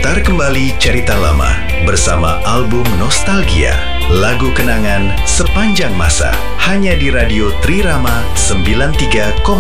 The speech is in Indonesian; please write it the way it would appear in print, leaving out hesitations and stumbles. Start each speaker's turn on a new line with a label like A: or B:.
A: Putar kembali cerita lama bersama album Nostalgia, lagu kenangan sepanjang masa, hanya di Radio Trirama 93,4.